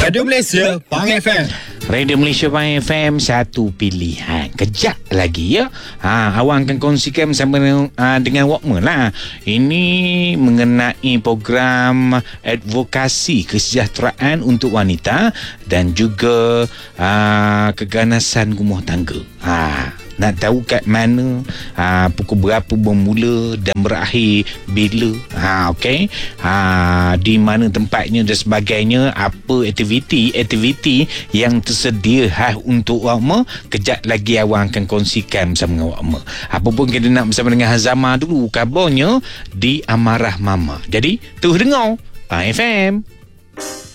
Radio Malaysia Pang FM. Radio Malaysia Pang FM, satu pilihan. Kejap lagi ya. Awak akan kongsikan bersama dengan Walkman lah. Ini mengenai program advokasi kesejahteraan untuk wanita dan juga keganasan rumah tangga. Nak tahu kat mana, pukul berapa bermula dan berakhir bila, okey, di mana tempatnya dan sebagainya, apa aktiviti yang tersedia untuk awak. Kejap lagi awak akan kongsikan bersama dengan awak. Apa pun kita nak bersama dengan Hazama dulu kabarnya di Amarah Mama. Jadi tu dengar FM.